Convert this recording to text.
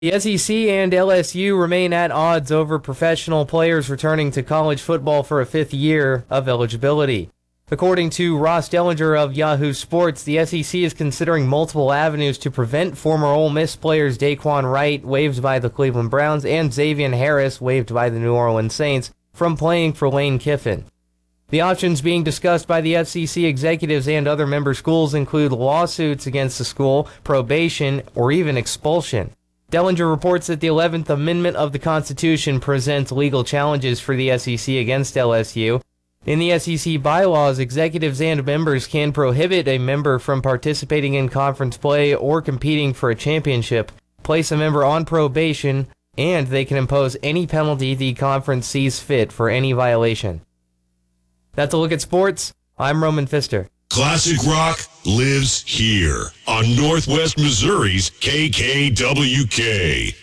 The SEC and LSU remain at odds over professional players returning to college football for a fifth year of eligibility. According to Ross Dellinger of Yahoo Sports, the SEC is considering multiple avenues to prevent former Ole Miss players Daquan Wright, waived by the Cleveland Browns, and Xavier Harris, waived by the New Orleans Saints, from playing for Lane Kiffin. The options being discussed by the FCC executives and other member schools include lawsuits against the school, probation, or even expulsion. Dellinger reports that the 11th Amendment of the Constitution presents legal challenges for the SEC against LSU. In the SEC bylaws, executives and members can prohibit a member from participating in conference play or competing for a championship, place a member on probation, and they can impose any penalty the conference sees fit for any violation. That's a look at sports. I'm Roman Pfister. Classic rock lives here on Northwest Missouri's KKWK.